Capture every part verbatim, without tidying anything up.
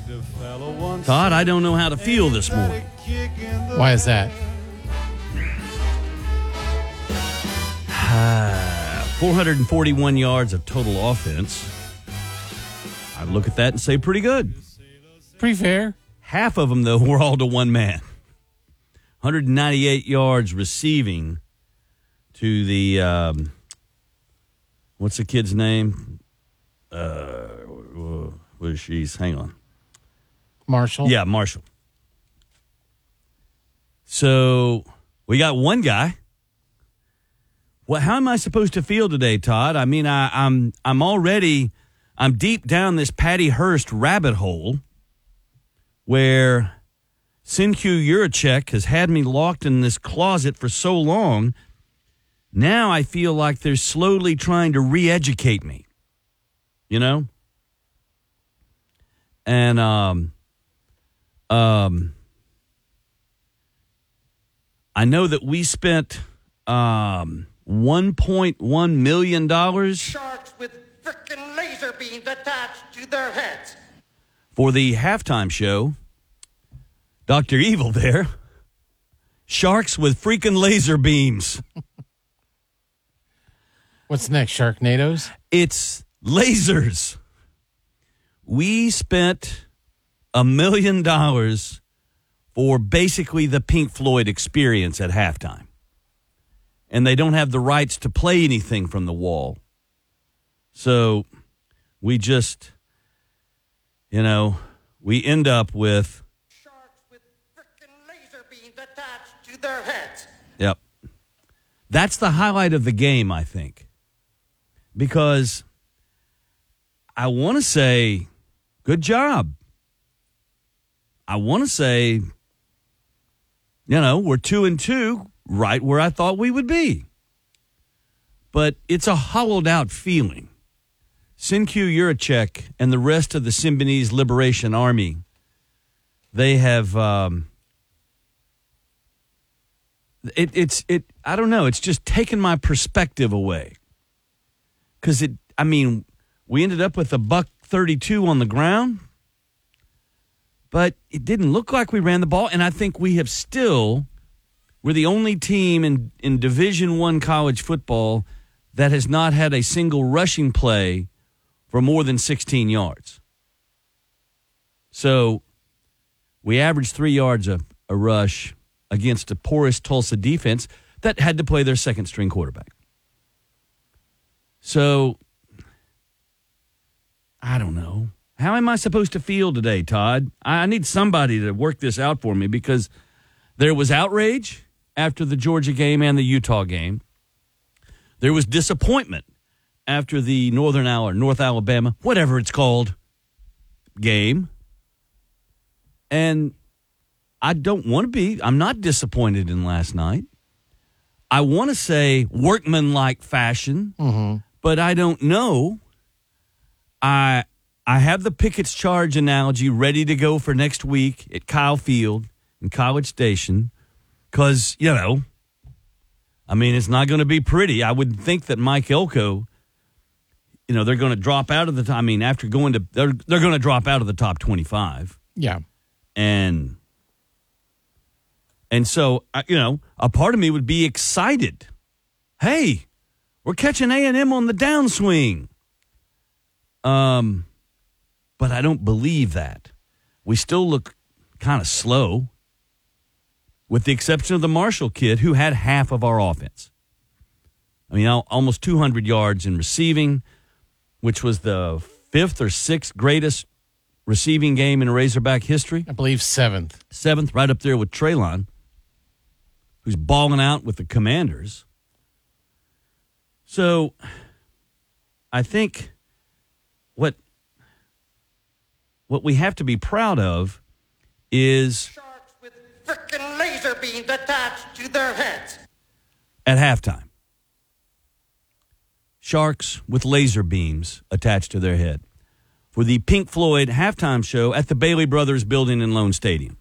Todd, I don't know how to feel this morning. Why is that? four hundred forty-one yards of total offense. I look at that and say pretty good. Pretty fair. Half of them, though, were all to one man. one hundred ninety-eight yards receiving to the, um, what's the kid's name? Uh, what is she's? Hang on. Marshall? Yeah, Marshall. So we got one guy. Well, how am I supposed to feel today, Todd? I mean, I, I'm I'm already I'm deep down this Patty Hearst rabbit hole where Sincu Juracek has had me locked in this closet for so long. Now I feel like they're slowly trying to re-educate me, you know? And um, um, I know that we spent um, one point one million dollars Sharks with frickin' laser beams attached to their heads. For the halftime show. Doctor Evil there. Sharks with freaking laser beams. What's next, Sharknadoes? It's lasers. We spent a million dollars for basically the Pink Floyd experience at halftime. And they don't have the rights to play anything from the wall. So we just, you know, we end up with... Sharks with frickin' laser beams attached to their heads. Yep. That's the highlight of the game, I think. Because I want to say, good job. I want to say, you know, we're two and two, right where I thought we would be. But it's a hollowed out feeling. Sincu Juracek and the rest of the Symbionese Liberation Army, they have, um, it, it's, it, I don't know, it's just taken my perspective away. Because it, I mean, we ended up with a buck thirty-two on the ground, but it didn't look like we ran the ball. And I think we have still, we're the only team in, in Division One college football that has not had a single rushing play for more than sixteen yards. So we averaged three yards a, a rush against a porous Tulsa defense that had to play their second string quarterback. So, I don't know. How am I supposed to feel today, Todd? I need somebody to work this out for me because there was outrage after the Georgia game and the Utah game. There was disappointment after the Northern Al- North Alabama, whatever it's called, game. And I don't want to be. I'm not disappointed in last night. I want to say workmanlike fashion. Mm-hmm. But I don't know. I I have the Pickett's Charge analogy ready to go for next week at Kyle Field in College Station because, you know, I mean, it's not going to be pretty. I would think that Mike Elko, you know, they're going to drop out of the top. I mean, after going to, they're, they're going to drop out of the top twenty-five. Yeah. And, and so, you know, a part of me would be excited. Hey, we're catching A and M on the downswing. Um, but I don't believe that. We still look kind of slow, with the exception of the Marshall kid, who had half of our offense. I mean, almost two hundred yards in receiving, which was the fifth or sixth greatest receiving game in Razorback history. I believe seventh. Seventh, right up there with Treylon, who's balling out with the Commanders. So, I think what what we have to be proud of is Sharks with frickin' laser beams attached to their heads. At halftime, Sharks with laser beams attached to their head for the Pink Floyd halftime show at the Bailey Brothers building in Lone Stadium.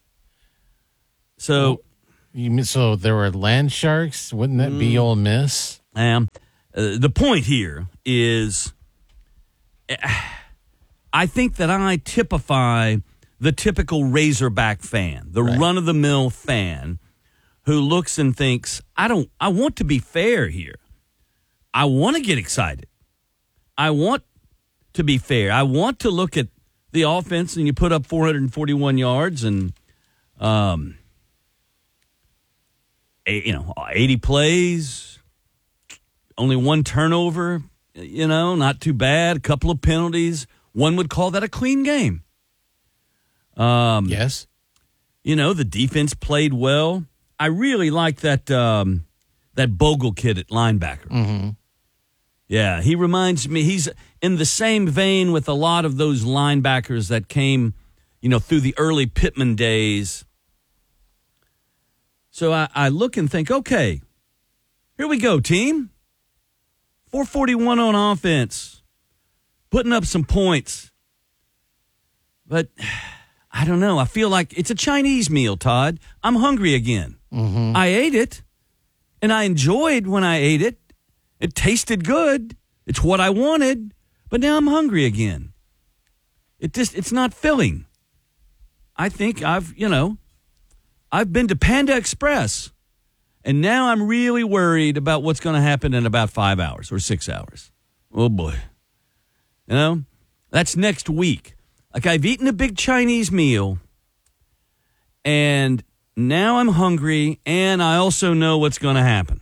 So, well, you mean, so there were land sharks? Wouldn't that mm, be Ole Miss? Um, uh, the point here is, uh, I think that I typify the typical Razorback fan, the Right. run-of-the-mill fan who looks and thinks, I don't, I want to be fair here. I want to get excited. I want to be fair. I want to look at the offense and you put up four hundred forty-one yards and, um, a, you know, eighty plays, only one turnover, you know, not too bad, a couple of penalties. One would call that a clean game. Um, Yes. You know, the defense played well. I really like that um, that Bogle kid at linebacker. Mm-hmm. Yeah, he reminds me, he's in the same vein with a lot of those linebackers that came, you know, through the early Pittman days. So I, I look and think, okay, here we go, team. four forty-one on offense, putting up some points. But I don't know. I feel like it's a Chinese meal, Todd. I'm hungry again. Mm-hmm. I ate it, and I enjoyed when I ate it. It tasted good. It's what I wanted, but now I'm hungry again. It just, it's not filling. I think I've, you know, I've been to Panda Express, and now I'm really worried about what's going to happen in about five hours or six hours. Oh, boy. You know, that's next week. Like, I've eaten a big Chinese meal, and now I'm hungry, and I also know what's going to happen.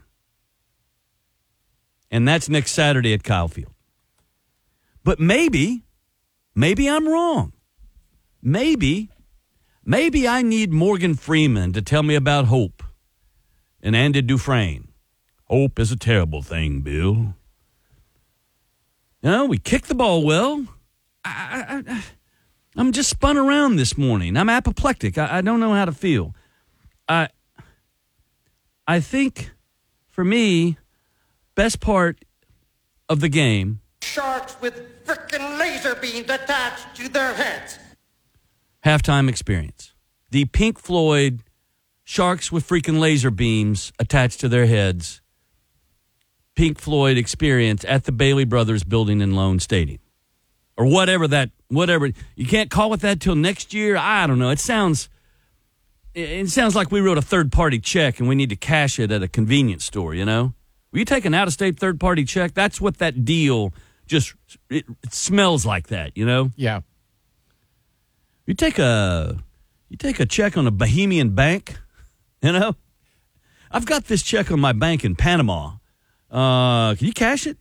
And that's next Saturday at Kyle Field. But maybe, maybe I'm wrong. Maybe, maybe I need Morgan Freeman to tell me about hope and Andy Dufresne. Hope is a terrible thing, Bill. You know, we kicked the ball well. I, I, I, I'm just spun around this morning. I'm apoplectic. I, I don't know how to feel. I, I think, for me, best part of the game. Sharks with frickin' laser beams attached to their heads. Halftime experience. The Pink Floyd Sharks with freaking laser beams attached to their heads. Pink Floyd experience at the Bailey Brothers building in Lone Stadium. Or whatever that, whatever. You can't call it that till next year. I don't know. It sounds, it sounds like we wrote a third-party check and we need to cash it at a convenience store, you know? Will you take an out-of-state third-party check? That's what that deal just, it, it smells like that, you know? Yeah. You take a, you take a check on a Bahamian bank, you know? I've got this check on my bank in Panama. Uh, can you cash it?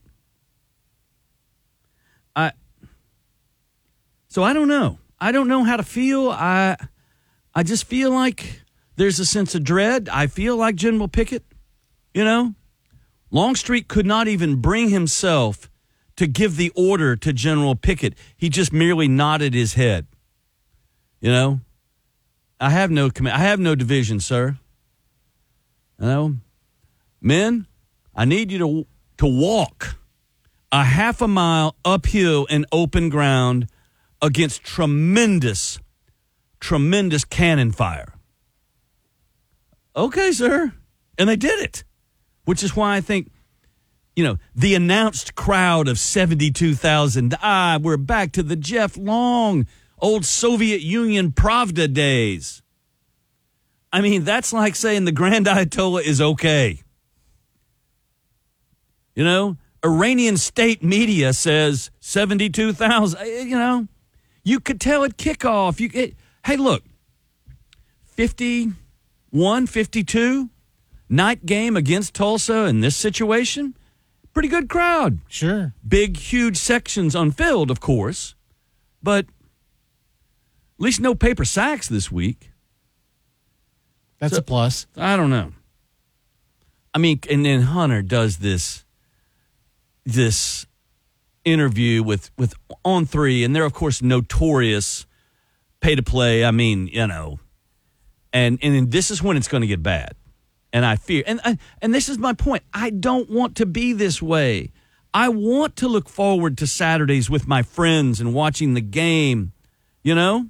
I, so I don't know. I don't know how to feel. I, I just feel like there's a sense of dread. I feel like General Pickett, you know? Longstreet could not even bring himself to give the order to General Pickett. He just merely nodded his head. You know, I have no command. I have no division, sir. You know, men, I need you to to walk a half a mile uphill in open ground against tremendous, tremendous cannon fire. Okay, sir, and they did it. Which is why I think, you know, the announced crowd of seventy-two thousand, ah, we're back to the Jeff Long, old Soviet Union Pravda days. I mean, that's like saying the Grand Ayatollah is okay. You know, Iranian state media says seventy-two thousand, you know. You could tell at kickoff. You, it, hey, look, fifty-one, fifty-two. Night game against Tulsa in this situation, pretty good crowd. Sure. Big, huge sections unfilled, of course, but at least no paper sacks this week. That's So, a plus. I don't know. I mean, and then Hunter does this this interview with, with On Three, and they're, of course, notorious pay to play. I mean, you know, and and this is when it's going to get bad. And I fear, and and this is my point. I don't want to be this way. I want to look forward to Saturdays with my friends and watching the game, you know?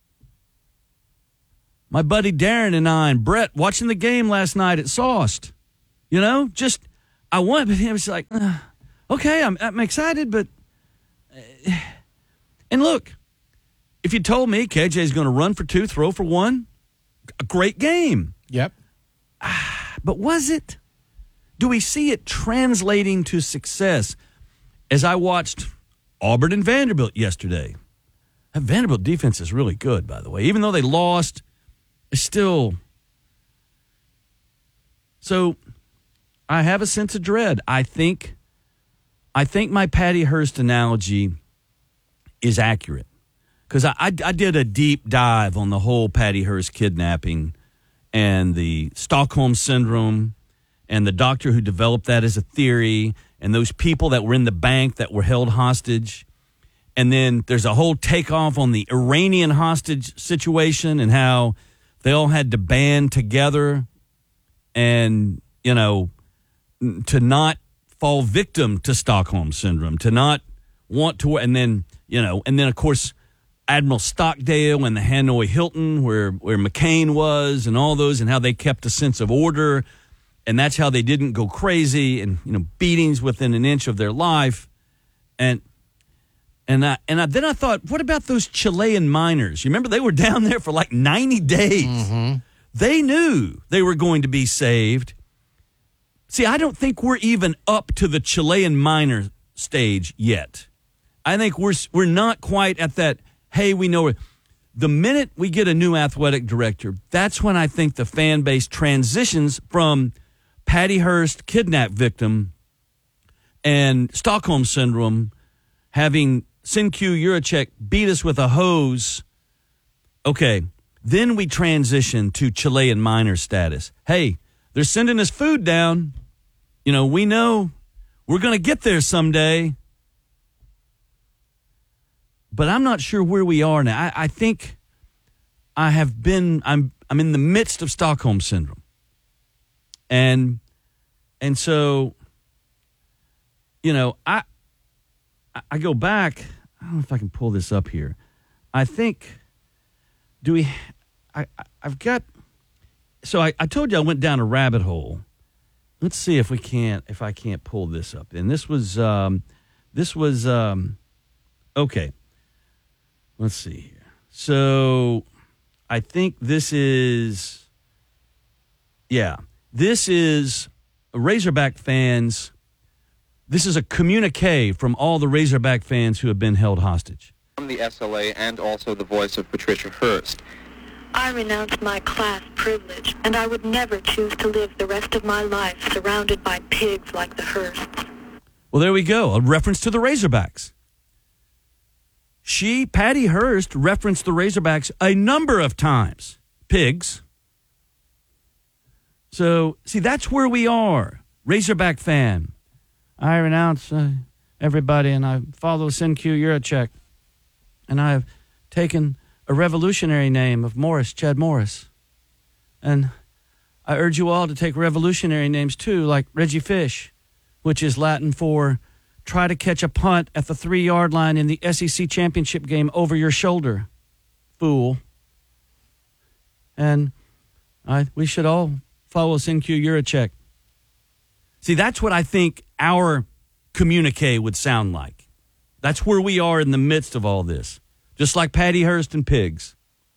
My buddy Darren and I and Brett watching the game last night at Sauced, you know? Just, I want, but it was like, uh, okay, I'm, I'm excited, but uh, And look, if you told me K J's going to run for two, throw for one, a great game. Yep. But was it? Do we see it translating to success? As I watched Auburn and Vanderbilt yesterday. That Vanderbilt defense is really good, by the way. Even though they lost, it's still. So I have a sense of dread. I think, I think my Patty Hearst analogy is accurate. Because I, I, I did a deep dive on the whole Patty Hearst kidnapping and the Stockholm Syndrome and the doctor who developed that as a theory and those people that were in the bank that were held hostage. And then there's a whole takeoff on the Iranian hostage situation and how they all had to band together and, you know, to not fall victim to Stockholm Syndrome, to not want to, and then, you know, and then, of course, Admiral Stockdale and the Hanoi Hilton where, where McCain was and all those and how they kept a sense of order. And that's how they didn't go crazy and, you know, beatings within an inch of their life. And and I, and I, then I thought, what about those Chilean miners? You remember they were down there for like ninety days. Mm-hmm. They knew they were going to be saved. See, I don't think we're even up to the Chilean miner stage yet. I think we're we're not quite at that, hey, we know. The minute we get a new athletic director, that's when I think the fan base transitions from Patty Hearst, kidnap victim, and Stockholm Syndrome, having Sin-Q Juracek beat us with a hose. Okay, then we transition to Chilean miner status. Hey, they're sending us food down. You know, we know we're going to get there someday. But I'm not sure where we are now. I, I think I have been, I'm I'm in the midst of Stockholm Syndrome. And and so, you know, I I go back, I don't know if I can pull this up here. I think, do we, I, I I've got, so I, I told you I went down a rabbit hole. Let's see if we can't, if I can't pull this up. And this was, um, this was, um, okay. Let's see here. So I think this is, yeah, this is Razorback fans. This is a communique from all the Razorback fans who have been held hostage. From the S L A and also the voice of Patricia Hearst. I renounce my class privilege, and I would never choose to live the rest of my life surrounded by pigs like the Hearsts. Well, there we go. A reference to the Razorbacks. She, Patty Hearst, referenced the Razorbacks a number of times. Pigs. So, see, that's where we are. Razorback fan. I renounce uh, everybody, and I follow Sin-Q Juracek. And I have taken a revolutionary name of Morris, Chad Morris. And I urge you all to take revolutionary names, too, like Reggie Fish, which is Latin for try to catch a punt at the three-yard line in the S E C championship game over your shoulder, fool. And I, we should all follow Sin-Q Juracek. See, that's what I think our communique would sound like. That's where we are in the midst of all this. Just like Patty Hearst and pigs.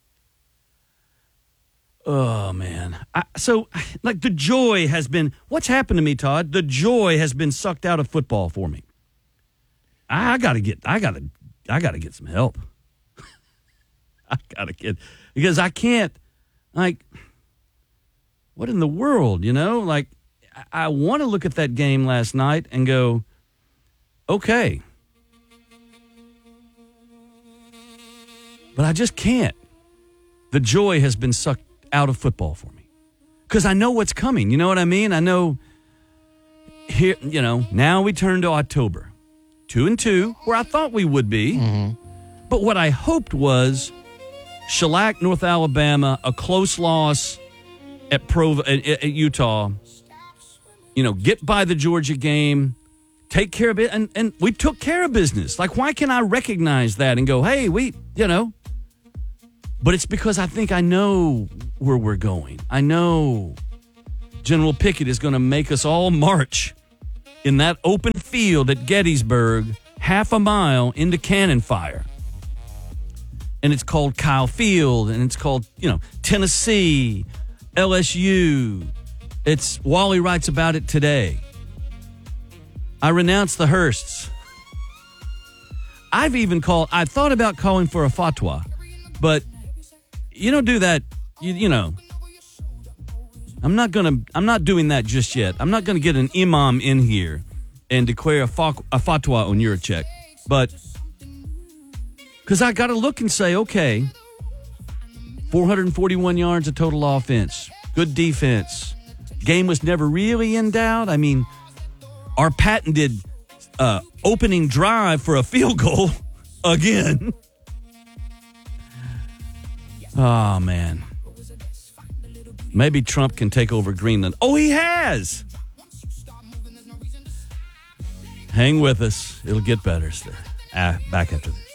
Oh, man. I, so, like, the joy has been, what's happened to me, Todd? The joy has been sucked out of football for me. I, I gotta get, I gotta, I gotta get some help. I gotta get, because I can't, like, what in the world, you know? Like, I, I want to look at that game last night and go, okay. But I just can't. The joy has been sucked out of football for me. Because I know what's coming. You know what I mean? I know, here, you know, now we turn to October. Two and two, where I thought we would be. Mm-hmm. But what I hoped was shellac North Alabama, a close loss at, Pro, at, at Utah. You know, get by the Georgia game, take care of it. And, and we took care of business. Like, why can I recognize that and go, hey, we, you know. But it's because I think I know where we're going. I know General Pickett is going to make us all march in that open field at Gettysburg half a mile into cannon fire. and it's called Kyle Field, and it's called, you know, Tennessee, L S U. It's Wally writes about it today. I renounce the Hearsts. I've even called, I thought about calling for a fatwa, but you don't do that, you, you know. I'm not going to, I'm not doing that just yet. I'm not going to get an imam in here and declare a, fa- a fatwa on your check. But, because I got to look and say, okay, four hundred forty-one yards of total offense, good defense. Game was never really in doubt. I mean, our patented uh, opening drive for a field goal again. Oh, man. Maybe Trump can take over Greenland. Oh, he has. Hang with us. It'll get better, sir. Ah, back after this.